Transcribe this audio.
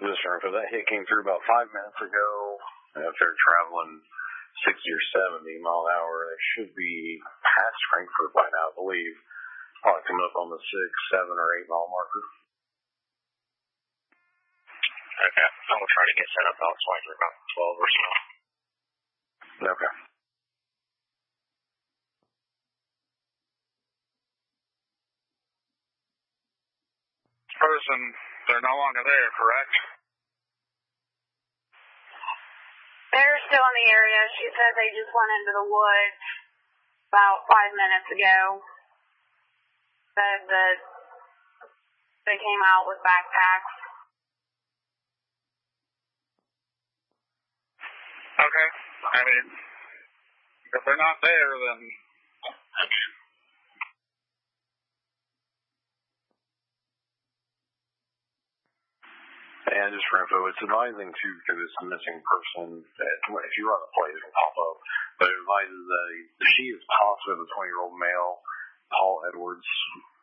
This room, so that hit came through about 5 minutes ago. If they're traveling 60 or 70 mile an hour, they should be past Frankfurt by now, I believe. Probably coming up on the 6, 7, or 8 mile marker. Okay. I will try to get set up outside for about 12 or so. Okay. Person, they're no longer there, correct? They're still in the area. She said they just went into the woods about 5 minutes ago. Said that they came out with backpacks. Okay. I mean, if they're not there, then... And just for info, it's advising too, because it's a missing person. If you run the play, it'll pop up. But it advises that she is possibly the 20-year-old male, Paul Edwards,